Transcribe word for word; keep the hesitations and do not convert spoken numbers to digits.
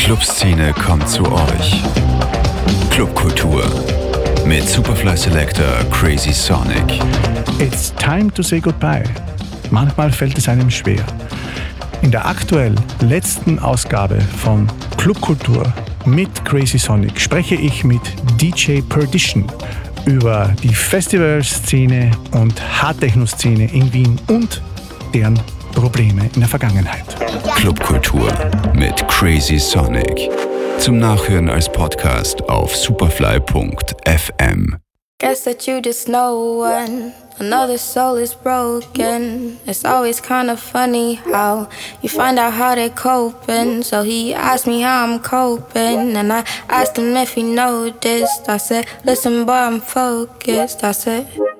Clubszene kommt zu euch. Clubkultur mit Superfly Selector Crazy Sonic. It's time to say goodbye. Manchmal fällt es einem schwer. In der aktuell letzten Ausgabe von Clubkultur mit Crazy Sonic spreche ich mit D J Perdition über die Festivalszene und Hardtechno-Szene in Wien und deren Probleme in der Vergangenheit. Clubkultur mit Crazy Sonic. Zum Nachhören als Podcast auf superfly punkt f m. Guess that you just know one. Another soul is broken. It's always kind of funny how you find out how they're coping. So he asked me how I'm coping, and I asked him if he noticed. I said, listen boy, I'm focused. I said